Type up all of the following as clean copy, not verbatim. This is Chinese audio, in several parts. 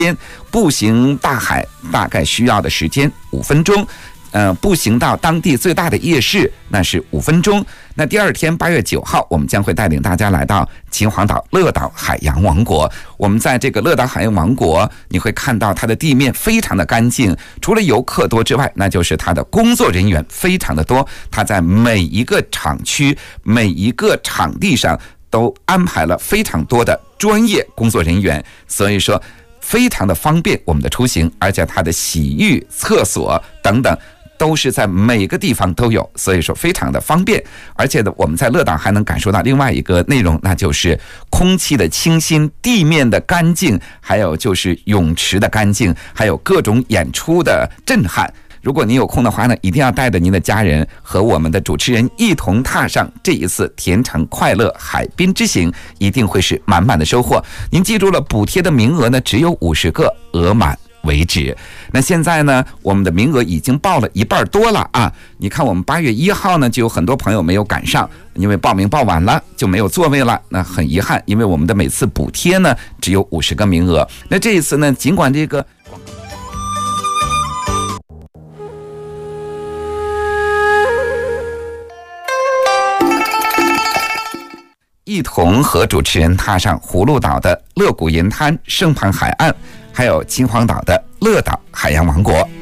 步行大海大概需要的时间5分钟。步行到当地最大的夜市，那是5分钟。那第二天8月9号，我们将会带领大家来到秦皇岛乐岛海洋王国。我们在这个乐岛海洋王国，你会看到它的地面非常的干净，除了游客多之外，那就是它的工作人员非常的多。它在每一个厂区、每一个场地上都安排了非常多的专业工作人员，所以说非常的方便我们的出行，而且它的洗浴、厕所等等都是在每个地方都有，所以说非常的方便。而且呢，我们在乐岛还能感受到另外一个内容，那就是空气的清新、地面的干净，还有就是泳池的干净，还有各种演出的震撼。如果您有空的话呢，一定要带着您的家人和我们的主持人一同踏上这一次甜橙快乐海滨之行，一定会是满满的收获。您记住了，补贴的名额呢只有50个，额满为止。那现在呢，我们的名额已经报了1半多了啊！你看，我们8月1号呢，就有很多朋友没有赶上，因为报名报晚了就没有座位了。那很遗憾，因为我们的每次补贴呢只有50个名额。那这一次呢，尽管这个一同和主持人踏上葫芦岛的乐谷银滩圣潘海岸，还有秦皇岛的乐岛海洋王国。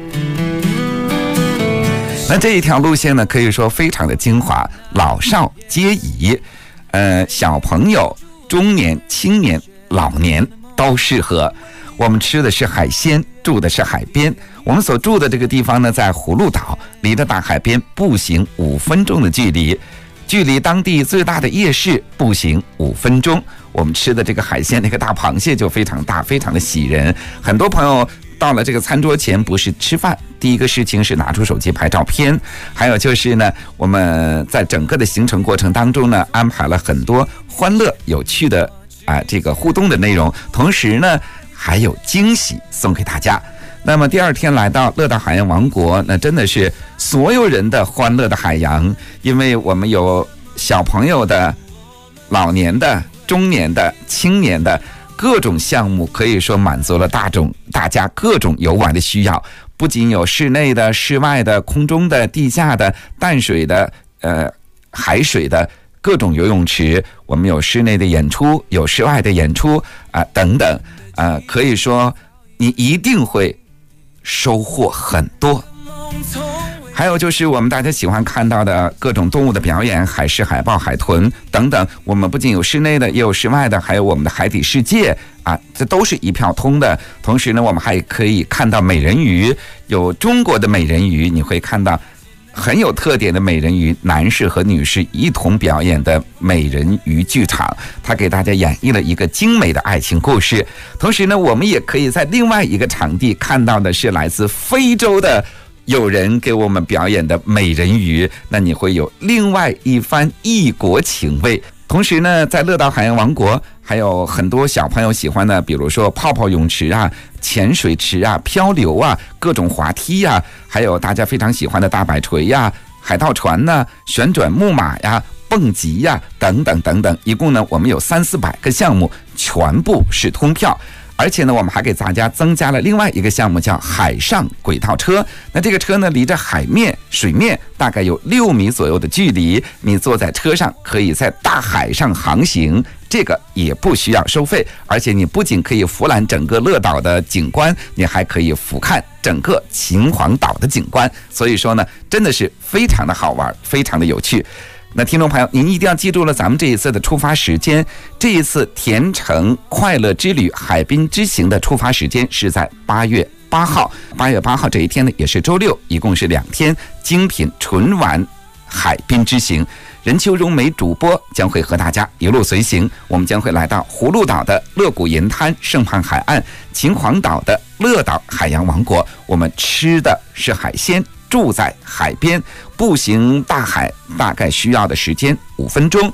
那这一条路线呢，可以说非常的精华，老少皆宜，小朋友、中年、青年、老年都适合。我们吃的是海鲜，住的是海边。我们所住的这个地方呢，在葫芦岛，离着大海边步行5分钟的距离。距离当地最大的夜市步行5分钟，我们吃的这个海鲜，那个大螃蟹就非常大，非常的喜人。很多朋友到了这个餐桌前，不是吃饭，第一个事情是拿出手机拍照片。还有就是呢，我们在整个的行程过程当中呢，安排了很多欢乐有趣的这个互动的内容，同时呢还有惊喜送给大家。那么第二天来到乐岛海洋王国，那真的是所有人的欢乐的海洋，因为我们有小朋友的、老年的、中年的、青年的各种项目，可以说满足了大家各种游玩的需要。不仅有室内的、室外的、空中的、地下的、淡水的、海水的各种游泳池，我们有室内的演出，有室外的演出等等可以说你一定会收获很多。还有就是我们大家喜欢看到的各种动物的表演，海狮、海豹、海豚等等，我们不仅有室内的，也有室外的，还有我们的海底世界这都是一票通的。同时呢，我们还可以看到美人鱼，有中国的美人鱼，你会看到很有特点的美人鱼，男士和女士一同表演的美人鱼剧场，它给大家演绎了一个精美的爱情故事。同时呢，我们也可以在另外一个场地看到的是来自非洲的有人给我们表演的美人鱼，那你会有另外一番异国情味。同时呢，在乐岛海洋王国还有很多小朋友喜欢的，比如说泡泡泳池潜水池漂流各种滑梯还有大家非常喜欢的大摆锤海盗船旋转木马蹦极等等等等。一共呢，我们有300-400个项目，全部是通票。而且呢，我们还给大家增加了另外一个项目，叫海上轨道车。那这个车呢，离着水面大概有6米左右的距离，你坐在车上可以在大海上航行，这个也不需要收费。而且你不仅可以俯览整个乐岛的景观，你还可以俯瞰整个秦皇岛的景观。所以说呢，真的是非常的好玩，非常的有趣。那听众朋友，您一定要记住了咱们这一次的出发时间。这一次甜橙快乐之旅海滨之行的出发时间是在8月8号。8月8号这一天呢，也是周六，一共是2天精品纯玩海滨之行。任秋荣美主播将会和大家一路随行，我们将会来到葫芦岛的乐谷银滩圣潘海岸，秦皇岛的乐岛海洋王国。我们吃的是海鲜，住在海边，步行大海大概需要的时间5分钟。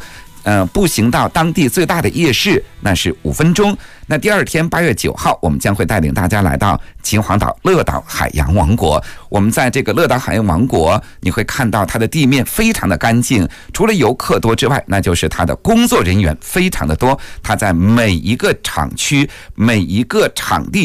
步行到当地最大的夜市，那是5分钟。那第二天8月9号，我们将会带领大家来到秦皇岛乐岛海洋王国。我们在这个乐岛海洋王国，你会看到它的地面非常的干净，除了游客多之外，那就是它的工作人员非常的多。它在每一个厂区、每一个场地